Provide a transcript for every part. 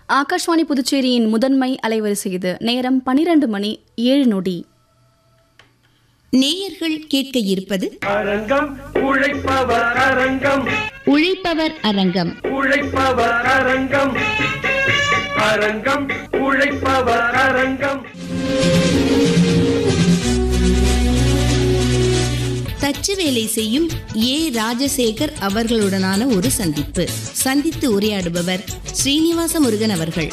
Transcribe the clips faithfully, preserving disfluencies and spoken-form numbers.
ஆகாஷ்வாணி புதுச்சேரியின் முதன்மை அலைவரிசை இது. நேரம் பனிரெண்டு மணி ஏழு நொடி. நேயர்கள் கேட்க இருப்பது அரங்கம் உழைப்பவர் அரங்கம் உழைப்பவர் அரங்கம் உழைப்பவர் அரங்கம் அரங்கம் உழைப்பவர் அரங்கம். தச்சு வேலை செய்யும் ஏ ராஜசேகர் அவர்களுடனான ஒரு சந்திப்பு. சந்தித்து உரையாடுபவர் ஸ்ரீனிவாச முருகன் அவர்கள்.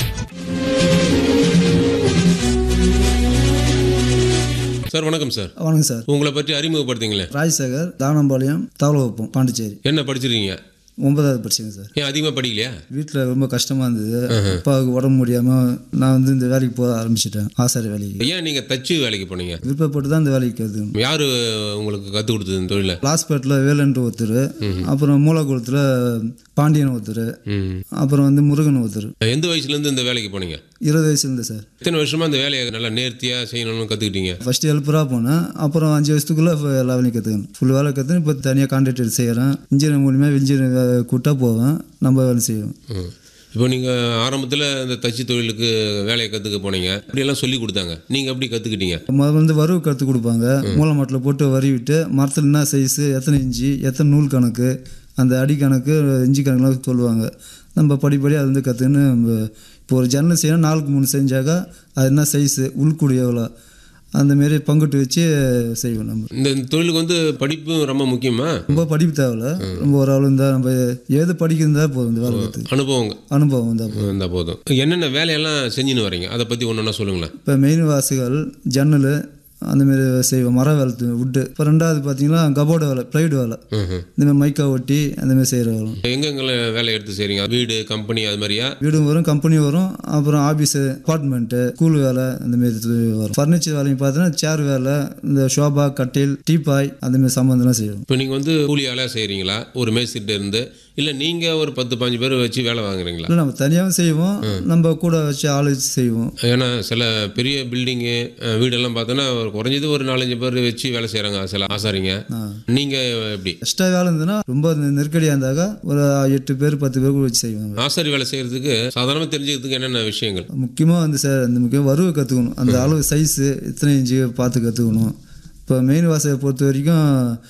சார் வணக்கம் சார். வணக்கம் சார். உங்களை பற்றி அறிமுகப்படுத்திங்களே. ராஜசேகர், தானம்பாளையம், தவளகுப்பம், பாண்டிச்சேரி. என்ன படிச்சிருக்கீங்க? ஒன்பதாவது படிச்சேங்க சார். ஏன் அதிகமாக படிக்கலையா? வீட்டில் ரொம்ப கஷ்டமாக இருந்தது. அப்பாவுக்கு உடம்பு முடியாமல் நான் வந்து இந்த வேலைக்கு போக ஆரம்பிச்சிட்டேன், ஆசாரி வேலைக்கு. ஏன் நீங்கள் தச்சு வேலைக்கு போனீங்க? விருப்பப்பட்டு தான் இந்த வேலைக்கு கற்றுக்கணும். யார் உங்களுக்கு கற்றுக் கொடுத்தது இந்த தொழிலை? லாஸ்பேட்டில் வேலன்ற ஒருத்தர், அப்புறம் மூலக்குளத்தில் பாண்டியன் ஒருத்தர், அப்புறம் வந்து முருகன் ஒருத்தர். எந்த வயசுலேருந்து இந்த வேலைக்கு போனீங்க? இருபது வயசுலேருந்து சார். எத்தனை வருஷமாக இந்த வேலையை நல்லா நேர்த்தியாக செய்யணும்னு கற்றுக்கிட்டீங்க? ஃபஸ்ட்டு ஹெல்ப்பராக போனேன், அப்புறம் அஞ்சு வருஷத்துக்குள்ளே எல்லா வேலையும் கற்றுக்கணும். ஃபுல் வேலை கற்றுன்னு இப்போ தனியாக கான்ட்ராக்ட் எடுத்து செய்கிறேன். இன்ஜினியர் மூலியமாக இன்ஜினியர் கூட்டாக போவேன், நம்ம வேலை செய்வோம். இப்போ நீங்கள் ஆரம்பத்தில் இந்த தச்சு தொழிலுக்கு வேலையை கற்றுக்க போனீங்க, இப்படியெல்லாம் சொல்லி கொடுத்தாங்க, நீங்கள் எப்படி கற்றுக்கிட்டீங்க? முதல்ல வந்து வரவு கற்றுக் கொடுப்பாங்க. மூளை மாட்டில் போட்டு வரிவிட்டு மரத்தில் என்ன சைஸு, எத்தனை இஞ்சி, எத்தனை நூல் கணக்கு, அந்த அடி கணக்கு, இஞ்சி கணக்குலாம் சொல்லுவாங்க. நம்ம படிப்படி அது வந்து கற்றுன்னு நம்ம இப்போ ஒரு ஜன்னல் செய்யணும், நாலுக்கு மூணு செஞ்சாக்கா அது என்ன சைஸு, உள்கூடி எவ்வளோ, அந்தமாரி பங்குட்டு வச்சு செய்வோம். நம்ம இந்த தொழிலுக்கு வந்து படிப்பு ரொம்ப முக்கியமா? ரொம்ப படிப்பு தேவையில்ல, ரொம்ப ஒரு ஆள் இருந்தால் நம்ம எது படிக்கிறதா போதும். இந்த வேலை கற்றுக்கு அனுபவம் அனுபவம் இருந்தால் இருந்தால் போதும். என்னென்ன வேலையெல்லாம் செஞ்சுன்னு வரீங்க, அதை பற்றி ஒன்று ஒன்றா சொல்லுங்களேன். இப்போ மெயின் வாசுகள், ஜன்னல், அந்தமாரி செய்வோம். மர வேலை, வுட்டு. இப்போ ரெண்டாவது பார்த்தீங்கன்னா கபோர்டு வேலை, ப்ளைவுட் வேலை, இந்தமாதிரி மைக்கா ஒட்டி அந்தமாரி செய்கிற வேலை. எங்கெங்கே வேலை எடுத்து செய்கிறீங்க? வீடு, கம்பெனி, அது மாதிரியா? வீடும் வரும், கம்பெனி வரும், அப்புறம் ஆஃபீஸு, அப்பார்ட்மெண்ட்டு, ஸ்கூல் வேலை, அந்தமாரி வரும். ஃபர்னிச்சர் வேலையும் பார்த்தீங்கன்னா சேர் வேலை, இந்த ஷோபா, கட்டில், டீப்பாய், அந்தமாரி சம்மந்தம்லாம் செய்வோம். இப்போ நீங்கள் வந்து கூலி ஆளாக செய்கிறீங்களா ஒரு மேஸ்திரிட்ட இருந்து, இல்லை நீங்கள் ஒரு பத்து பாஞ்சு பேர் வச்சு வேலை வாங்குறீங்களா? இல்லை, நம்ம தனியாகவும் செய்வோம், நம்ம கூட வச்சு ஆள் வச்சு செய்வோம். ஏன்னா சில பெரிய பில்டிங்கு வீடெல்லாம் பார்த்தோன்னா குறைஞ்சது ஒரு நாலஞ்சு பேர் வச்சு வேலை செய்கிறாங்க சில ஆசாரிங்க. நீங்கள் எப்படி? எக்ஸ்ட்ரா வேலை இருந்ததுன்னா ரொம்ப நெருக்கடியாக இருந்தாக்கா ஒரு எட்டு பேர் பத்து பேர் கூட வச்சு செய்வாங்க. ஆசாரி வேலை செய்கிறதுக்கு சாதாரணமாக தெரிஞ்சுக்கிறதுக்கு என்னென்ன விஷயங்கள் முக்கியமாக வந்து சார், அந்த முக்கியம் வரவு கற்றுக்கணும். அந்த அளவு சைஸு எத்தனை இன்ச்சு பார்த்து கற்றுக்கணும். இப்போ மெயின் வாசகை பொறுத்த வரைக்கும்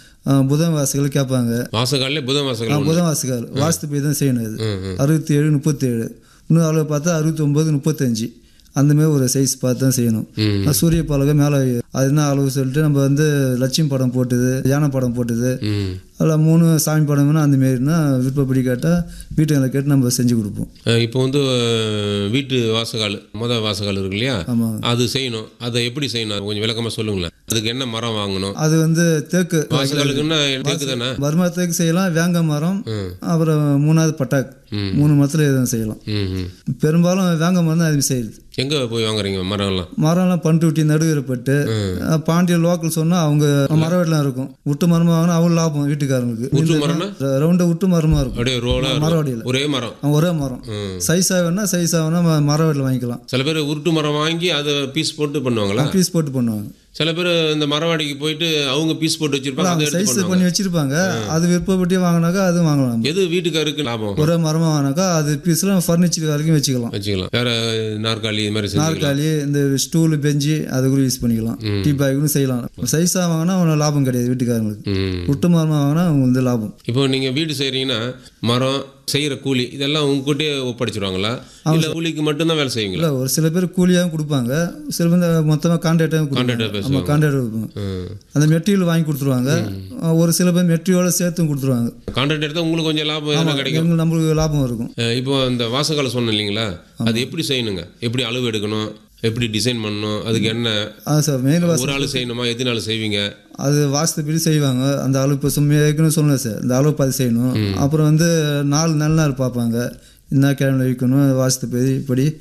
புதன் வாசகர்கள் கேட்பாங்க. வாசகாலே புதன் வாசகர்கள் புதன் வாசகால் வாஸ்து போய் தான் செய்யணும். அது அறுபத்தி ஏழு முப்பத்தி ஏழு இன்னும் அளவு பார்த்தா அறுபத்தி ஒம்பது முப்பத்தஞ்சு அந்தமாரி ஒரு சைஸ் பார்த்து தான் செய்யணும். சூரிய பலகை மேலே அது என்ன அளவு சொல்லிட்டு நம்ம வந்து லட்சுமி படம் போட்டுது, யானை படம் போட்டுது, அதில் மூணு சாமி படம் வேணும். அந்தமாரினா விருப்பப்படி கேட்டால் வீட்டுங்களை கேட்டு நம்ம செஞ்சு கொடுப்போம். இப்போ வந்து வீட்டு வாசகால், மொதல் வாசகால் இருக்கு இல்லையா? ஆமாம், அது செய்யணும். அதை எப்படி செய்யணும் கொஞ்சம் விளக்கமாக சொல்லுங்களேன். அதுக்கு என்ன மரம் வாங்கணும்? அது வந்து தேக்கு வாசகாலுக்குன்னா தேக்கு தானே? வருமா தேக்கு செய்யலாம், வேங்க மரம், அப்புறம் மூணாவது பட்டாக்கு, மூணு மரத்தில் எதுவும் செய்யலாம். பெரும்பாலும் வேங்க மரம் தான் அது செய்யுது. எங்கே போய் வாங்குறீங்க மரம்லாம்? மரம்லாம் பண்டு விட்டி நடுவிறப்பட்டு பாண்டிய லோக்கல் சொன்னால் அவங்க மர வீட்டிலாம் இருக்கும். விட்டு மரமாக வாங்கினா அவங்க லாபம் வீட்டுக்காரங்களுக்கு. ரவுண்டாக விட்டு மரமாக இருக்கும், மரவடியில் ஒரே மரம், ஒரே மரம். சைஸாக வேணா சைஸாக வேணா மர வீட்டில் வாங்கிக்கலாம். சில பேர் உருட்டு மரம் வாங்கி அதை பீஸ் போட்டு பண்ணுவாங்களா? பீஸ் போட்டு பண்ணுவாங்க. சில பேர் இந்த மரவாடிக்கு போயிட்டு அவங்க பீஸ் போட்டு வச்சிருப்பாங்க, சைஸ் பண்ணி வச்சிருப்பாங்க. அது விருப்பப்பட்டு வாங்கினாக்கா அது வாங்கலாம். எது வீட்டுக்காருக்கு லாபம்? ஒரே மரமாக வாங்கினாக்கா அது பீஸ்லாம் ஃபர்னிச்சர் வரைக்கும் வச்சுக்கலாம் வச்சுக்கலாம் வேற நாற்காலி, இது மாதிரி நாற்காலி, இந்த ஸ்டூலு, பெஞ்சு அது கூட யூஸ் பண்ணிக்கலாம். டீ பேக்கும் செய்யலாம். சைஸாக வாங்கினா அவனுக்கு லாபம் கிடையாது வீட்டுக்காரங்களுக்கு. விட்டு மரமாக வாங்கினா அவங்க வந்து லாபம். இப்போ நீங்கள் வீடு செய்கிறீங்கன்னா மரம் செய்கிற கூலி இதெல்லாம் உங்ககிட்டே ஒப்படைச்சிருவாங்களா, இல்லை கூலிக்கு மட்டும்தான் வேலை செய்வீங்களா? இல்லை, ஒரு சில பேர் கூலியாகவும் கொடுப்பாங்க, சில பேர் மொத்தமாக கான்ட்ராக்டாகவும் கொடுப்பாங்க. ஆமாம், கான்ட்ராக்ட் கொடுப்பாங்க. அந்த மெட்டீரியல் வாங்கி கொடுத்துருவாங்க. ஒரு சில பேர் மெட்டீரியலோட சேர்த்தும் கொடுத்துருவாங்க. கான்ட்ராக்ட் எடுத்தால் உங்களுக்கு கொஞ்சம் லாபம் கிடைக்கும், நம்மளுக்கு லாபம் இருக்கும். இப்போ அந்த வாசகால சொன்னேன் இல்லைங்களா, அது எப்படி செய்யணுங்க, எப்படி அளவு எடுக்கணும், எப்படி டிசைன் பண்ணணும், அதுக்கு என்ன சார் மெயின் ஒரு ஆள் செய்யணுமா, எத்தனை நாள் செய்வீங்க? அது வாஸ்துப்படி செய்வாங்க. அந்த அளவு இப்போ சும்மா ஏற்கனவே சொன்னேன் சார், இந்த அளவு பார்த்து செய்யணும். அப்புறம் வந்து நாலு நல்ல நாள் பார்ப்பாங்க, என்ன கிழமை வைக்கணும், வாஸ்துப்படி இப்படி